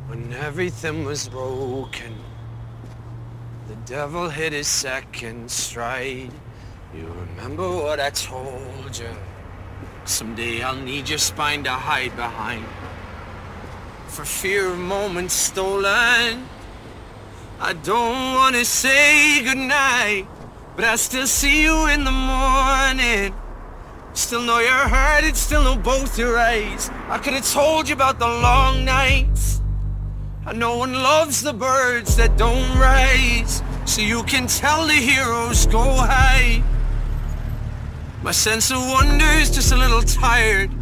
When everything was broken, the devil hit his second stride. You remember what I told you? Someday I'll need your spine to hide behind. For fear of moments stolen, I don't want to say goodnight, but I still see you in the morning. Still know you're hurting, still know both your eyes. I could have told you about the long nights. No one loves the birds that don't rise, so you can tell the heroes go high. My sense of wonder is just a little tired.